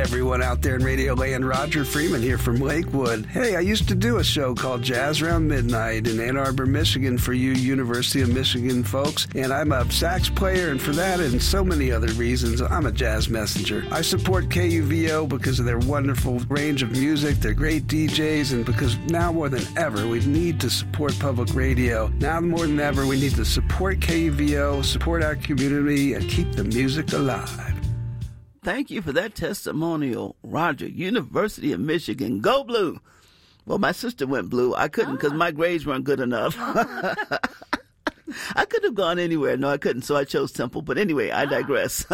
everyone out there in Radio Land. Roger Freeman here from Lakewood. Hey, I used to do a show called Jazz Around Midnight in Ann Arbor, Michigan for you University of Michigan folks. And I'm a sax player, and for that and so many other reasons, I'm a jazz messenger. I support KUVO because of their wonderful range of music, their great DJs, and because now more than ever, we need to support public radio. Now more than ever, we need to support KUVO, support our community, and keep the music alive. Thank you for that testimonial, Roger. University of Michigan. Go Blue. Well, my sister went blue. I couldn't because my grades weren't good enough. I could have gone anywhere. No, I couldn't, so I chose Temple. But anyway, I digress.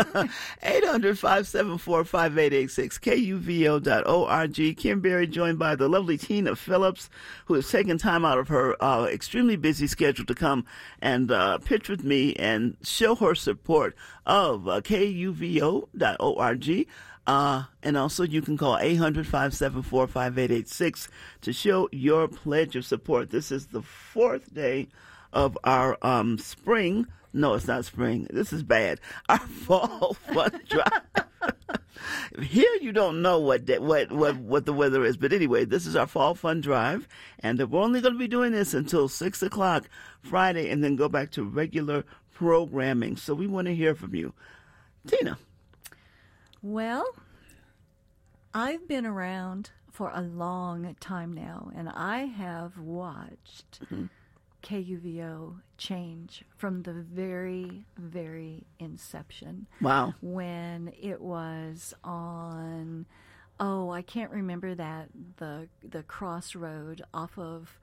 800-574-5886, KUVO.org. Kim Berry joined by the lovely Tina Phillips, who has taken time out of her extremely busy schedule to come and pitch with me and show her support of KUVO.org. And also you can call 800-574-5886 to show your pledge of support. This is the fourth day of our spring. No, it's not spring. This is bad. Our fall fun drive. Here you don't know what the weather is, but anyway, this is our fall fun drive, and we're only going to be doing this until 6 o'clock Friday, and then go back to regular programming. So we want to hear from you, Tina. Well, I've been around for a long time now, and I have watched KUVO change from the very, very inception. Wow. When it was on, I can't remember the crossroad off of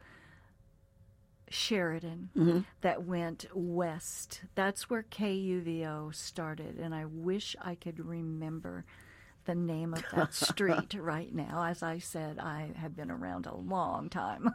Sheridan that went west. That's where KUVO started, and I wish I could remember the name of that street right now. As I said, I have been around a long time.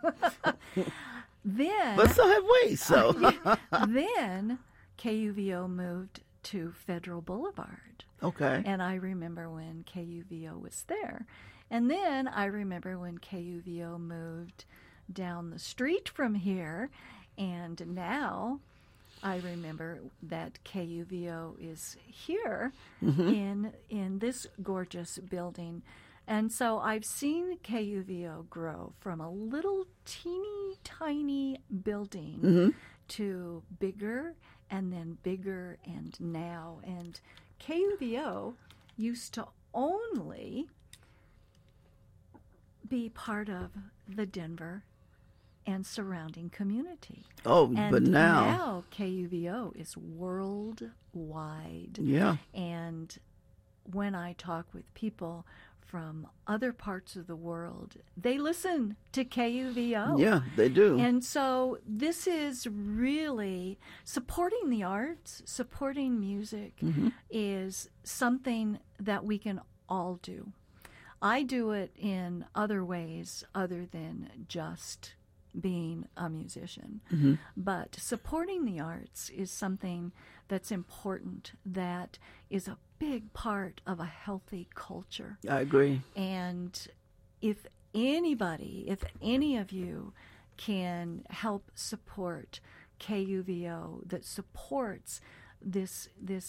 But so have we. So then KUVO moved to Federal Boulevard. Okay. And I remember when KUVO was there. And then I remember when KUVO moved down the street from here. And now I remember that KUVO is here in this gorgeous building. And so I've seen KUVO grow from a little teeny tiny building to bigger and then bigger and now. And KUVO used to only be part of the Denver and surrounding community. But now KUVO is worldwide. Yeah. And when I talk with people from other parts of the world, they listen to KUVO. Yeah, they do. And so this is really supporting the arts, supporting music is something that we can all do. I do it in other ways other than just being a musician. But supporting the arts is something that's important, that is a big part of a healthy culture. I agree. And if any of you can help support KUVO, that supports this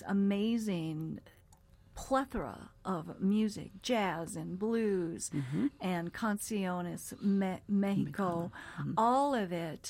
amazing plethora of music, jazz and blues and Canciones Mexico, all of it,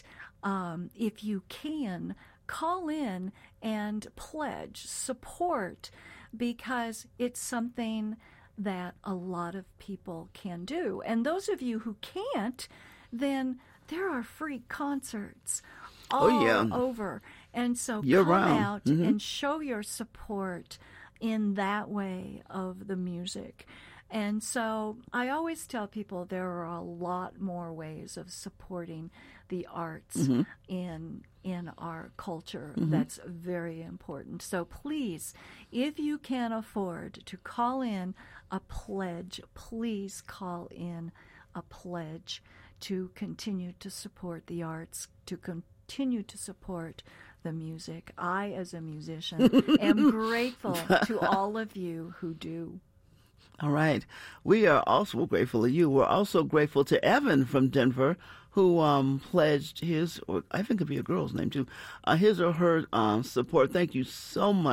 if you can, call in and pledge support, because it's something that a lot of people can do. And those of you who can't, then there are free concerts all over. And so come out and show your support in that way of the music. And so I always tell people there are a lot more ways of supporting the arts in our culture. That's very important. So please, if you can afford to call in a pledge, please call in a pledge to continue to support the arts, to continue to support the music. I, as a musician, am grateful to all of you who do. All right. We are also grateful to you. We're also grateful to Evan from Denver, who pledged his, or I think it could be a girl's name too, his or her support. Thank you so much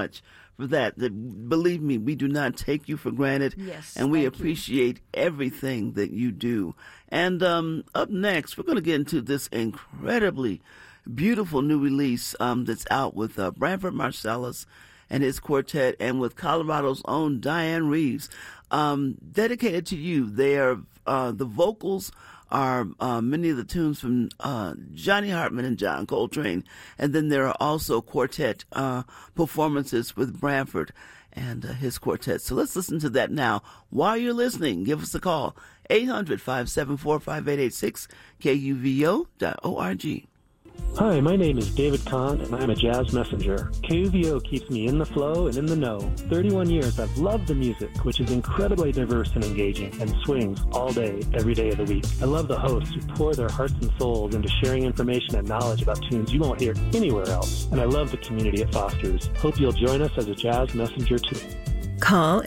for that. Believe me, we do not take you for granted. Yes, and we thank you. appreciate everything that you do. And up next, we're going to get into this incredibly beautiful new release that's out with Branford Marsalis and his quartet, and with Colorado's own Diane Reeves, dedicated to you. They are the vocals are many of the tunes from Johnny Hartman and John Coltrane, and then there are also quartet performances with Branford and his quartet. So let's listen to that now. While you're listening, give us a call, 800-574-5886, KUVO.org. Hi, my name is David Kahn, and I'm a jazz messenger. KUVO keeps me in the flow and in the know. 31 years I've loved the music, which is incredibly diverse and engaging, and swings all day, every day of the week. I love the hosts who pour their hearts and souls into sharing information and knowledge about tunes you won't hear anywhere else. And I love the community it fosters. Hope you'll join us as a jazz messenger too. Call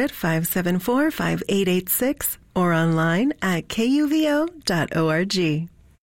800-574-5886 or online at kuvo.org.